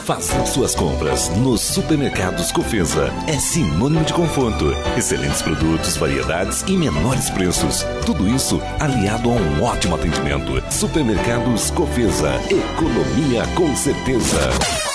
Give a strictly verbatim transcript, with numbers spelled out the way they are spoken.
Faça suas compras nos supermercados Cofesa. É sinônimo de conforto. Excelentes produtos, variedades e menores preços. Tudo isso aliado a um ótimo atendimento. Supermercados Cofesa. Economia com certeza.